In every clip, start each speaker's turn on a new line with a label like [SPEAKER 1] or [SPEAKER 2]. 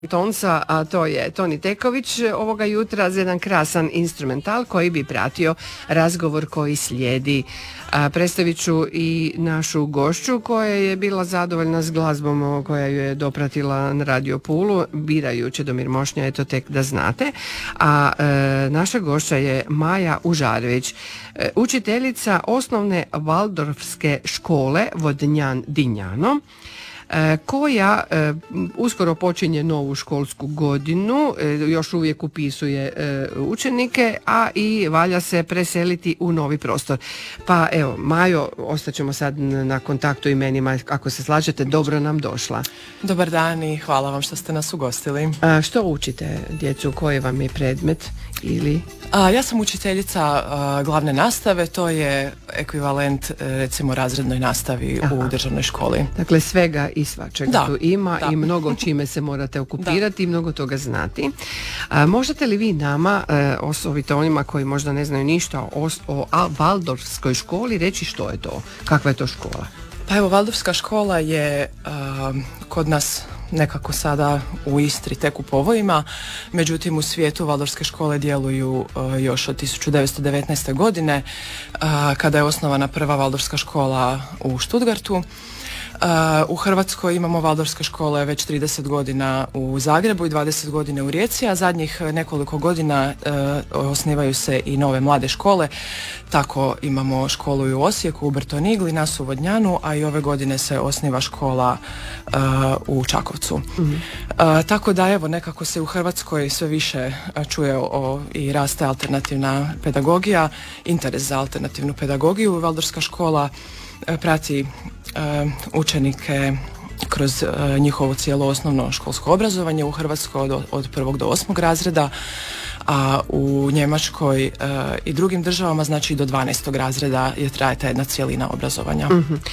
[SPEAKER 1] Tonsa, a to je Toni Teković ovoga jutra za jedan krasan instrumental koji bi pratio razgovor koji slijedi. Predstavit ću i našu gošću koja je bila zadovoljna s glazbom koja ju je dopratila na Radio Pulu, biraju Čedomir Mošnja, eto tek da znate. A naša gošća je Maja Užarević, učiteljica osnovne Valdorfske škole Vodnjan Dinjano, koja uskoro počinje novu školsku godinu, još uvijek upisuje učenike, a i valja se preseliti u novi prostor. Pa evo, Majo, ostaćemo sad na kontaktu imenima, ako se slažete, dobro nam došla.
[SPEAKER 2] Dobar dan i hvala vam što ste nas ugostili.
[SPEAKER 1] Što učite djecu, koji vam je predmet ili...
[SPEAKER 2] Ja sam učiteljica glavne nastave, to je ekvivalent recimo razrednoj nastavi u državnoj školi.
[SPEAKER 1] Dakle, svega i svačega tu ima i mnogo čime se morate okupirati i mnogo toga znati. Možete li vi nama, osobito onima koji možda ne znaju ništa o Valdorfskoj školi, reći što je to? Kakva je to škola?
[SPEAKER 2] Pa evo, Valdorfska škola je kod nas nekako sada u Istri tek u povojima, međutim u svijetu Valdorfske škole djeluju još od 1919. godine kada je osnovana prva Valdorfska škola u Stuttgartu. U Hrvatskoj imamo Valdorfske škole već 30 godina u Zagrebu i 20 godina u Rijeci, a zadnjih nekoliko godina osnivaju se i nove mlade škole. Tako imamo školu i u Osijeku, u Brtonigli, nas u Vodnjanu, a i ove godine se osniva škola u Čakovcu. Tako da evo, nekako se u Hrvatskoj sve više čuje i raste alternativna pedagogija, interes za alternativnu pedagogiju. Valdorfska škola prati učenike kroz njihovo cijelo osnovno školsko obrazovanje u Hrvatskoj od 1. do 8. razreda, a u Njemačkoj i drugim državama znači do 12. razreda traje ta jedna cijelina obrazovanja.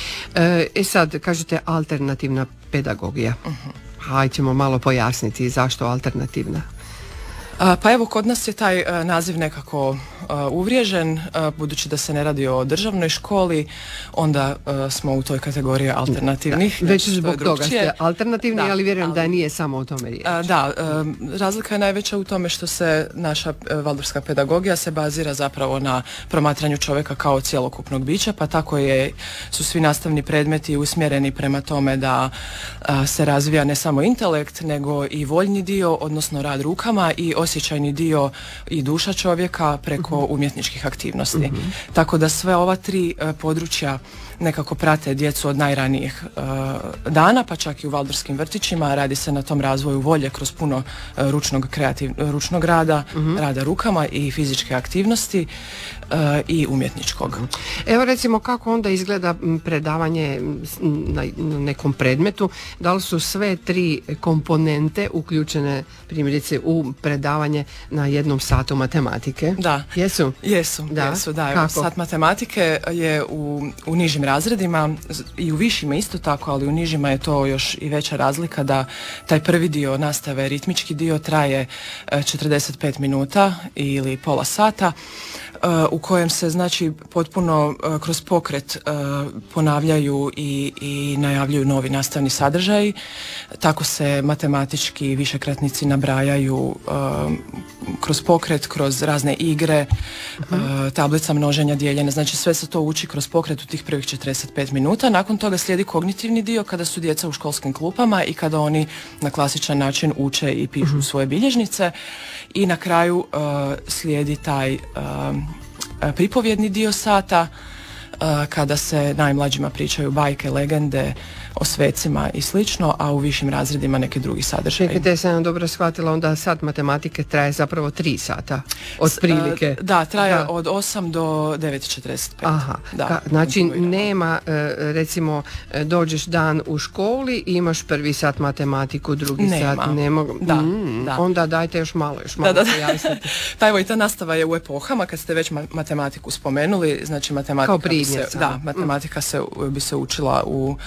[SPEAKER 1] Sad kažete alternativna pedagogija. Hajde ćemo malo pojasniti zašto alternativna.
[SPEAKER 2] Pa evo, kod nas je taj naziv nekako uvriježen, budući da se ne radi o državnoj školi, onda smo u toj kategoriji alternativnih.
[SPEAKER 1] Već zbog toga ste alternativni, ali vjerujem da nije samo o tome riječ.
[SPEAKER 2] Razlika je najveća u tome što se naša valdorfska pedagogija se bazira zapravo na promatranju čovjeka kao cjelokupnog bića, pa tako su svi nastavni predmeti usmjereni prema tome da se razvija ne samo intelekt, nego i voljni dio, odnosno rad rukama, i osjećajni dio i duša čovjeka preko umjetničkih aktivnosti. Tako da sve ova tri područja nekako prate djecu od najranijih dana, pa čak i u valdorfskim vrtićima. Radi se na tom razvoju volje kroz puno ručnog rada, rada rukama i fizičke aktivnosti i umjetničkog.
[SPEAKER 1] Evo recimo kako onda izgleda predavanje na nekom predmetu, da li su sve tri komponente uključene primjerice u predavanje na jednom satu matematike?
[SPEAKER 2] Da.
[SPEAKER 1] Jesu?
[SPEAKER 2] Jesu. Evo, sat matematike je u nižim razredima i u višima isto tako, ali u nižima je to još i veća razlika, da taj prvi dio nastave, ritmički dio, traje 45 minuta ili pola sata, u kojem se znači potpuno kroz pokret ponavljaju i najavljuju novi nastavni sadržaji. Tako se matematički višekratnici nabrajaju kroz pokret, kroz razne igre, tablica množenja, dijeljenja, znači sve se to uči kroz pokret u tih prvih 45 minuta. Nakon toga slijedi kognitivni dio kada su djeca u školskim klupama i kada oni na klasičan način uče i pišu svoje bilježnice, i na kraju slijedi taj pripovjedni dio sata kada se najmlađima pričaju bajke, legende o svecima i slično, a u višim razredima neki drugi sadržaj.
[SPEAKER 1] Čekajte, sam dobro shvatila, onda sat matematike traje zapravo 3 sata otprilike.
[SPEAKER 2] Da, traje od 8 do 9:45.
[SPEAKER 1] Aha, znači nema, recimo dođeš dan u školi i imaš prvi sat matematiku, drugi sat nema. Onda dajte još malo pojasniti.
[SPEAKER 2] Pa evo, i ta nastava je u epohama, kad ste već matematiku spomenuli, znači matematika
[SPEAKER 1] kao primjer,
[SPEAKER 2] matematika bi se učila u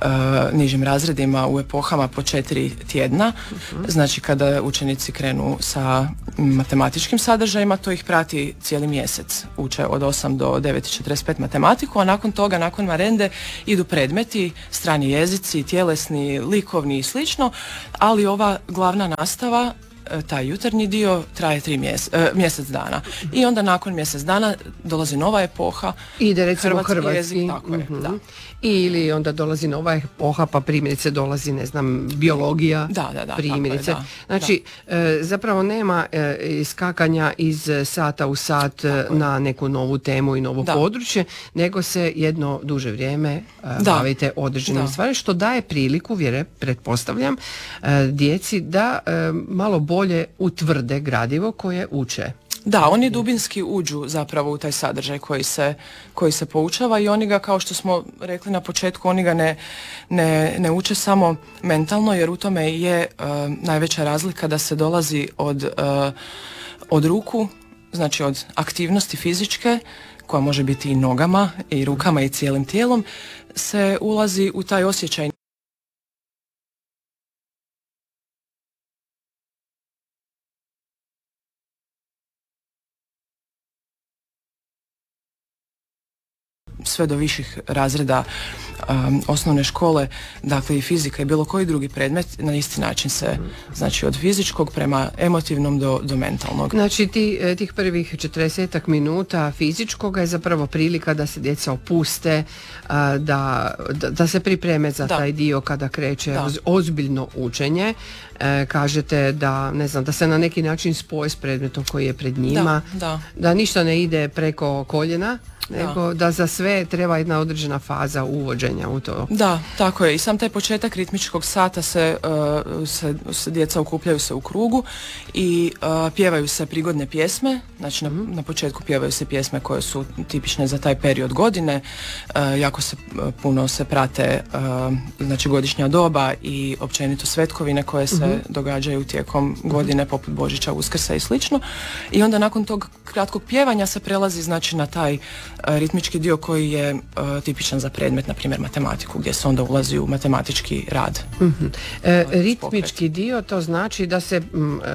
[SPEAKER 2] nižim razredima u epohama po 4 tjedna. Znači kada učenici krenu sa matematičkim sadržajima, to ih prati cijeli mjesec. Uče od 8 do 9:45 matematiku, a nakon toga, nakon marende, idu predmeti, strani jezici, tjelesni, likovni i slično, ali ova glavna nastava, taj jutarnji dio, traje mjesec dana. I onda nakon mjesec dana dolazi nova epoha.
[SPEAKER 1] Ide recimo hrvatski
[SPEAKER 2] jezik, tako je, da.
[SPEAKER 1] Ili onda dolazi nova epoha, pa primjerice dolazi, ne znam, biologija, primjerice.
[SPEAKER 2] Tako je,
[SPEAKER 1] znači, zapravo nema iskakanja iz sata u sat na neku novu temu i novo područje, nego se jedno duže vrijeme bavite određenim stvarima, što daje priliku, pretpostavljam, djeci da malo bolje utvrde gradivo koje uče.
[SPEAKER 2] Da, oni dubinski uđu zapravo u taj sadržaj koji se poučava i oni ga, kao što smo rekli na početku, oni ga ne uče samo mentalno, jer u tome je najveća razlika da se dolazi od ruku, znači od aktivnosti fizičke, koja može biti i nogama i rukama i cijelim tijelom, se ulazi u taj osjećaj sve do viših razreda osnovne škole, dakle i fizika i bilo koji drugi predmet na isti način se, znači od fizičkog prema emotivnom do mentalnog.
[SPEAKER 1] Znači tih prvih 40 minuta fizičkoga je zapravo prilika da se djeca opuste, da se pripreme za taj dio kada kreće ozbiljno učenje. Kažete da, ne znam, da se na neki način spoje s predmetom koji je pred njima, da ništa ne ide preko koljena, nego da za sve treba jedna određena faza uvođenja u to.
[SPEAKER 2] Da, tako je. I sam taj početak ritmičkog sata se djeca okupljaju se u krugu i pjevaju se prigodne pjesme. Znači na početku pjevaju se pjesme koje su tipične za taj period godine. Jako puno se prate znači godišnja doba i općenito svetkovine koje se događaju tijekom godine, poput Božića, Uskrsa i slično. I onda nakon tog kratkog pjevanja se prelazi znači na taj ritmički dio koji je tipičan za predmet, na primjer matematiku, gdje se onda ulazi u matematički rad.
[SPEAKER 1] Ritmički dio, to znači da se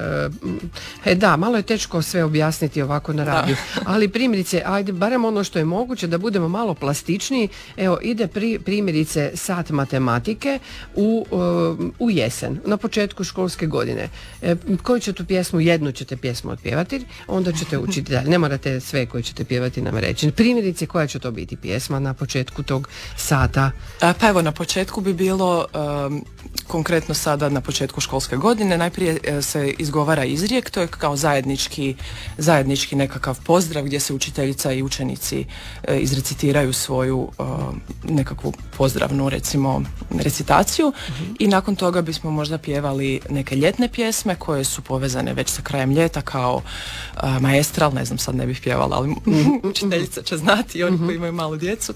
[SPEAKER 1] malo je teško sve objasniti ovako na radiju, ali primjerice, ajde, barem ono što je moguće da budemo malo plastičniji. Evo, ide primjerice sat matematike u jesen, na početku školske godine. Koju ćete pjesmu, jednu ćete pjesmu otpjevati, onda ćete učiti dalje. Ne morate sve koje ćete pjevati nam reći. Primjerice, koja će to biti pjesma na početku tog sata?
[SPEAKER 2] Pa evo, na početku bi bilo, konkretno sada na početku školske godine, najprije se izgovara izrijek, to je kao zajednički nekakav pozdrav gdje se učiteljica i učenici izrecitiraju svoju nekakvu pozdravnu, recimo, recitaciju i nakon toga bismo možda pjevali neke ljetne pjesme koje su povezane već sa krajem ljeta, kao Maestral, ne znam, sad ne bih pjevala, ali učiteljica će znati i oni koji imaju malu djecu.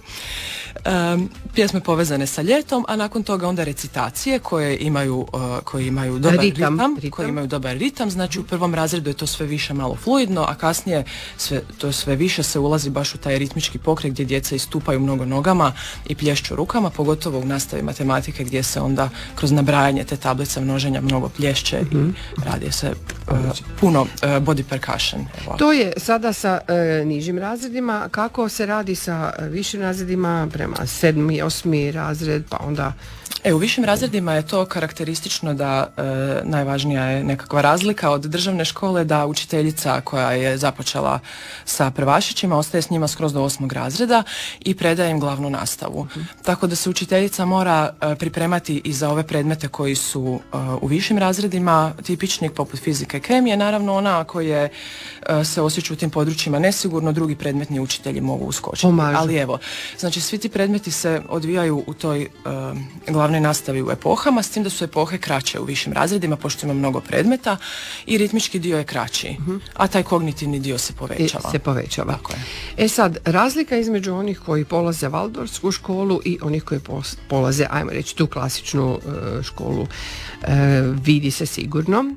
[SPEAKER 2] Pjesme povezane sa ljetom, a nakon toga onda recitacije koje imaju dobar ritam, znači u prvom razredu je to sve više malo fluidno, a kasnije sve više se ulazi baš u taj ritmički pokret gdje djeca istupaju mnogo nogama i plješću rukama, pogotovo u nastavi matematike gdje se onda kroz nabrajanje te tablice množenja mnogo plješće i radi se puno body percussion. Evo.
[SPEAKER 1] To je sada sa nižim razredima. Kako se radi sa višim razredima, prema 7. i 8. razred, pa onda...
[SPEAKER 2] U višim razredima je to karakteristično da najvažnija je nekakva razlika od državne škole, da učiteljica koja je započela sa prvašićima ostaje s njima skroz do 8. razreda i predaje im glavnu nastavu. Tako da se učiteljica mora pripremati i za ove predmete koji su u višim razredima tipični, poput fizike i kemije. Naravno, ona koja se osjeća u tim područjima nesigurno, drugi predmetni učitelji mogu uskočiti. Ali evo, znači svi ti predmeti se odvijaju u toj glavnoj nastavi u epohama, s tim da su epohe kraće u višim razredima, pošto ima mnogo predmeta i ritmički dio je kraći, a taj kognitivni dio se povećava.
[SPEAKER 1] Tako je. Sad, razlika između onih koji polaze Valdorfsku školu i onih koji polaze, ajmo reći, tu klasičnu školu, vidi se sigurno.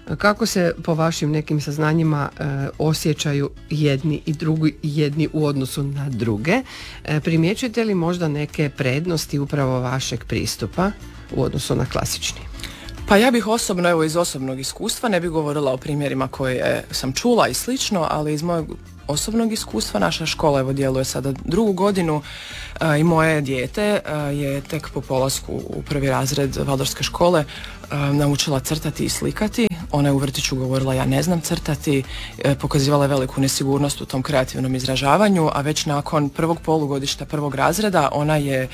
[SPEAKER 1] Kako se po vašim nekim saznanjima osjećaju jedni i drugi jedni u odnosu na druge? Primjećujete li možda neke prednosti upravo vašeg pristupa u odnosu na klasični?
[SPEAKER 2] Pa ja bih osobno, evo iz osobnog iskustva, ne bih govorila o primjerima koje sam čula i slično, ali iz mojeg osobnog iskustva naša škola evo djeluje sada 2. godinu i moje dijete je tek po polasku u 1. razred Valdorfske škole naučila crtati i slikati. Ona je u vrtiću govorila ja ne znam crtati, pokazivala je veliku nesigurnost u tom kreativnom izražavanju, a već nakon 1. polugodišta 1. razreda ona je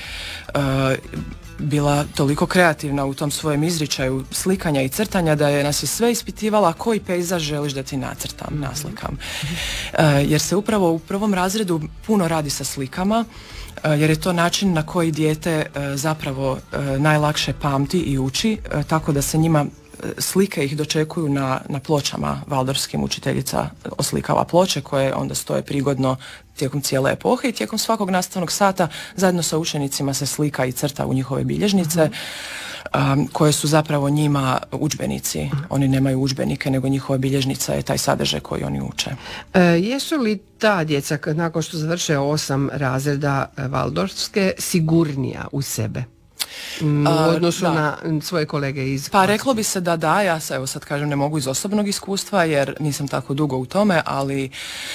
[SPEAKER 2] bila toliko kreativna u tom svojem izričaju slikanja i crtanja da je nas je sve ispitivala koji pejzaž želiš da ti nacrtam, naslikam. Jer se upravo u 1. razredu puno radi sa slikama, jer je to način na koji dijete zapravo najlakše pamti i uči, tako da se njima slike ih dočekuju na pločama Valdorfskim. Učiteljica oslikava ploče koje onda stoje prigodno tijekom cijele epohe i tijekom svakog nastavnog sata zajedno sa učenicima se slika i crta u njihove bilježnice koje su zapravo njima udžbenici. Oni nemaju udžbenike, nego njihova bilježnica je taj sadržaj koji oni uče.
[SPEAKER 1] Jesu li ta djeca nakon što završe 8 razreda Valdorfske sigurnija u sebe? U odnosu na svoje kolege iz...
[SPEAKER 2] Pa reklo bi se da, ja evo sad kažem ne mogu iz osobnog iskustva jer nisam tako dugo u tome, ali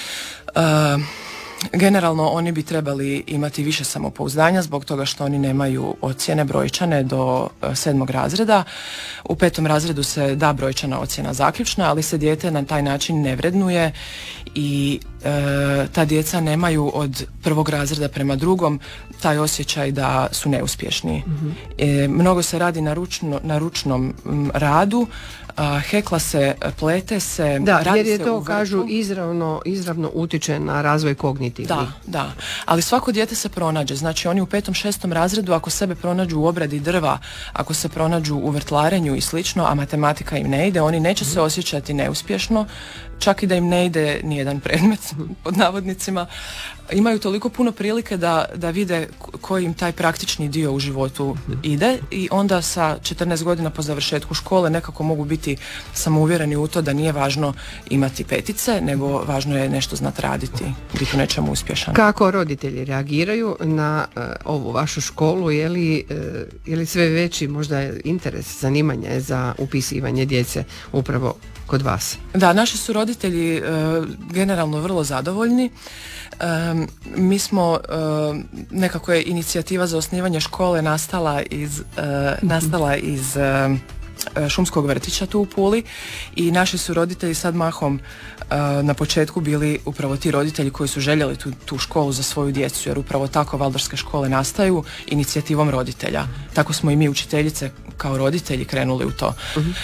[SPEAKER 2] generalno oni bi trebali imati više samopouzdanja zbog toga što oni nemaju ocjene brojčane do 7. razreda. U 5. razredu se da brojčana ocjena zaključna, ali se dijete na taj način ne vrednuje i ta djeca nemaju od 1. razreda prema 2. taj osjećaj da su neuspješni. Mnogo se radi na ručnom radu, hekla se, plete se,
[SPEAKER 1] da,
[SPEAKER 2] radi
[SPEAKER 1] jer je
[SPEAKER 2] se
[SPEAKER 1] to
[SPEAKER 2] u vrtu.
[SPEAKER 1] Kažu izravno utiče na razvoj kognitivnih.
[SPEAKER 2] Da, ali svako dijete se pronađe, znači oni u 5. 6. razredu ako sebe pronađu u obradi drva, ako se pronađu u vrtlarenju i slično, a matematika im ne ide, oni neće se osjećati neuspješno, čak i da im ne ide nijedan predmet pod navodnicima. Imaju toliko puno prilike da vide koji im taj praktični dio u životu ide i onda sa 14 godina po završetku škole nekako mogu biti samouvjereni u to da nije važno imati petice, nego važno je nešto znati raditi, biti u nečemu uspješan.
[SPEAKER 1] Kako roditelji reagiraju na ovu vašu školu? Je li sve veći možda interes, zanimanje za upisivanje djece upravo kod vas? Da,
[SPEAKER 2] naši su roditelji generalno vrlo zadovoljni. Mi smo, nekako je inicijativa za osnivanje škole nastala iz šumskog vrtića tu u Puli i naši su roditelji sad mahom na početku bili upravo ti roditelji koji su željeli tu školu za svoju djecu, jer upravo tako Valdorfske škole nastaju inicijativom roditelja. Tako smo i mi učiteljice kao roditelji krenuli u to.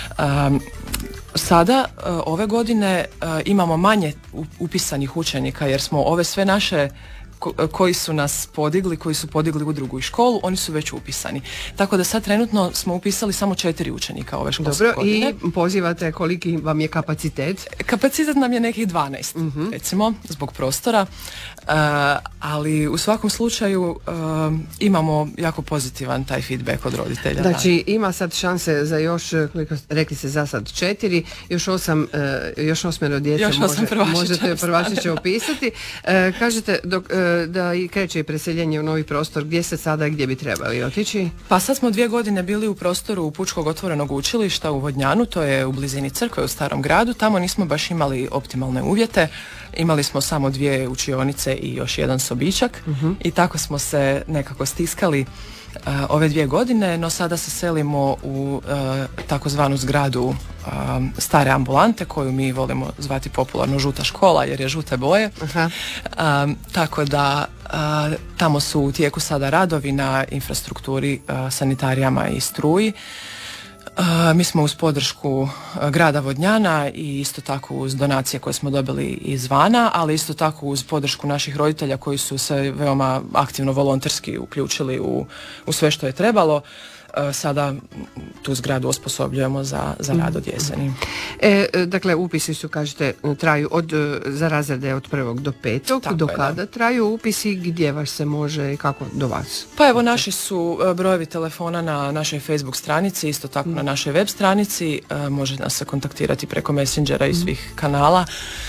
[SPEAKER 2] Sada, ove godine, imamo manje upisanih učenika jer smo ove sve naše koji su nas podigli, koji su podigli u drugu školu, oni su već upisani. Tako da sad trenutno smo upisali samo 4 učenika ove školske godine.
[SPEAKER 1] I pozivate koliki vam je kapacitet?
[SPEAKER 2] Kapacitet nam je nekih 12, recimo, zbog prostora. Ali u svakom slučaju imamo jako pozitivan taj feedback od roditelja.
[SPEAKER 1] Znači ima sad šanse za još, rekli se za sad 4, još 8 djece možete prvačiće upisati. Kažete da i kreće i preseljenje u novi prostor, gdje se sada i gdje bi trebali otići?
[SPEAKER 2] Pa sad smo 2 godine bili u prostoru Pučkog otvorenog učilišta u Vodnjanu, to je u blizini crkve u Starom gradu. Tamo nismo baš imali optimalne uvjete, imali smo samo 2 učionice i još 1 sobičak i tako smo se nekako stiskali ove 2 godine, no sada se selimo u takozvanu zgradu stare ambulante koju mi volimo zvati popularno žuta škola jer je žute boje. Tako da tamo su u tijeku sada radovi na infrastrukturi, sanitarijama i struji. Mi smo uz podršku grada Vodnjana i isto tako uz donacije koje smo dobili izvana, ali isto tako uz podršku naših roditelja koji su se veoma aktivno volonterski uključili u sve što je trebalo. sada tu zgradu osposobljujemo za rad od jeseni.
[SPEAKER 1] Dakle, upisi su, kažete, traju za razrede od 1. do 5.
[SPEAKER 2] Tako
[SPEAKER 1] do
[SPEAKER 2] je,
[SPEAKER 1] kada
[SPEAKER 2] da.
[SPEAKER 1] traju upisi, gdje vas se može i kako do vas?
[SPEAKER 2] Pa evo, naši su brojevi telefona na našoj Facebook stranici, isto tako na našoj web stranici, može nas se kontaktirati preko Messengera i svih kanala.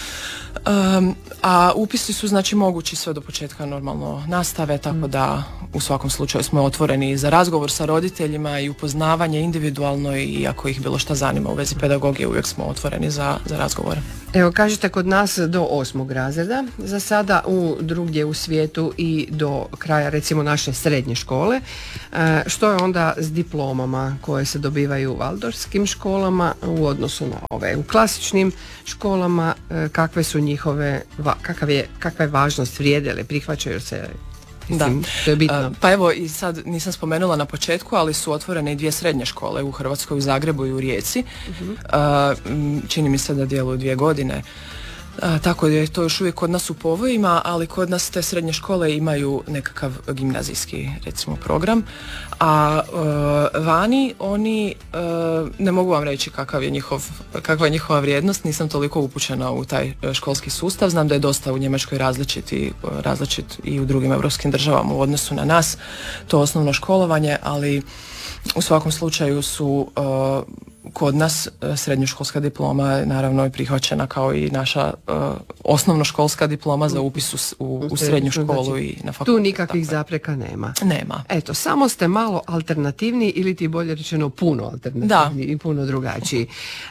[SPEAKER 2] A upisi su znači mogući sve do početka normalno nastave, tako da u svakom slučaju smo otvoreni za razgovor sa roditeljima i upoznavanje individualno, i ako ih bilo šta zanima u vezi pedagogije, uvijek smo otvoreni za razgovor.
[SPEAKER 1] Evo, kažete kod nas do 8. razreda, za sada drugdje u svijetu i do kraja recimo naše srednje škole. Što je onda s diplomama koje se dobivaju u valdorskim školama u odnosu na ove u klasičnim školama, kakve su njihove, kakva je važnost, vrijede li, prihvaćaju se? Mislim, to je bitno.
[SPEAKER 2] Pa evo, i sad nisam spomenula na početku, ali su otvorene i 2 srednje škole u Hrvatskoj, u Zagrebu i u Rijeci. Čini mi se da djeluju 2 godine. Tako da je to još uvijek kod nas u povojima, ali kod nas te srednje škole imaju nekakav gimnazijski, recimo, program, a vani oni, ne mogu vam reći kakva je njihova vrijednost, nisam toliko upućena u taj školski sustav, znam da je dosta u Njemačkoj različit i u drugim europskim državama u odnosu na nas, to osnovno školovanje, ali u svakom slučaju su kod nas srednjoškolska diploma naravno je prihvaćena kao i naša osnovnoškolska diploma za upis u srednju školu, znači, i na fakultet.
[SPEAKER 1] Tu nikakvih zapreka nema.
[SPEAKER 2] Nema.
[SPEAKER 1] Eto, samo ste malo alternativni, ili ti bolje rečeno puno alternativni i puno drugačiji.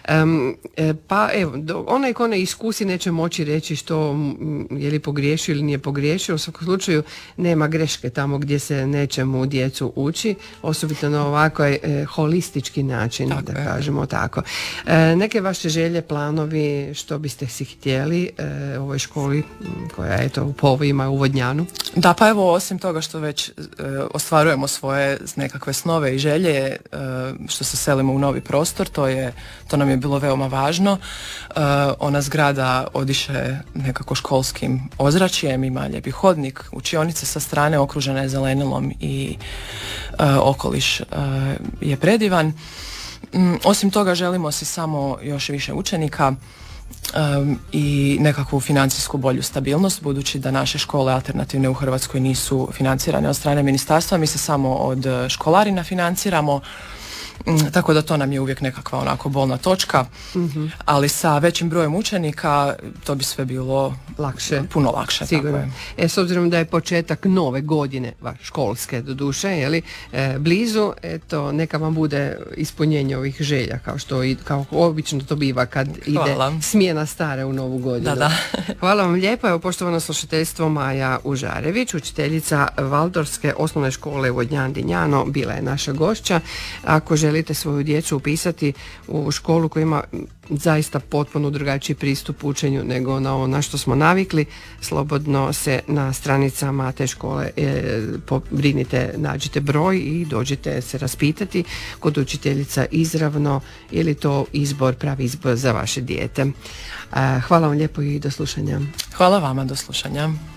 [SPEAKER 1] Pa evo, onaj ko ne iskusi neće moći reći što je li pogriješio ili nije pogriješio. U svakom slučaju nema greške tamo gdje se nečemu djecu uči, osobito na ovako holistički način, tako da kažemo tako. Neke vaše želje, planovi, što biste si htjeli u ovoj školi koja je u povojima u Vodnjanu?
[SPEAKER 2] Da, pa evo, osim toga što već ostvarujemo svoje nekakve snove i želje, što se selimo u novi prostor, to nam je bilo veoma važno. Ona zgrada odiše nekako školskim ozračjem, ima lijepi hodnik, učionice sa strane okružena je zelenilom i okoliš je predivan. Osim toga želimo si samo još više učenika i nekakvu financijsku bolju stabilnost, budući da naše škole alternativne u Hrvatskoj nisu financirane od strane ministarstva, mi se samo od školarina financiramo. Tako da to nam je uvijek nekakva onako bolna točka, ali sa većim brojem učenika to bi sve bilo puno lakše.
[SPEAKER 1] Sigurno.
[SPEAKER 2] Tako je.
[SPEAKER 1] S obzirom da je početak nove godine, školske doduše, blizu, eto, neka vam bude ispunjenje ovih želja, kao obično to biva kad ide smjena stare u novu godinu.
[SPEAKER 2] Da.
[SPEAKER 1] Hvala vam lijepo. Evo, poštovano slušateljstvo, Maja Užarević, učiteljica Valdorske osnovne škole Vodnjan Dinjano, bila je naša gošća. Ako želite svoju djecu upisati u školu koja ima zaista potpuno drugačiji pristup učenju nego na ono na što smo navikli, slobodno se na stranicama te škole pobrinite, nađite broj i dođite se raspitati kod učiteljica izravno, je li to pravi izbor za vaše dijete. Hvala vam lijepo i do slušanja.
[SPEAKER 2] Hvala vama, do slušanja.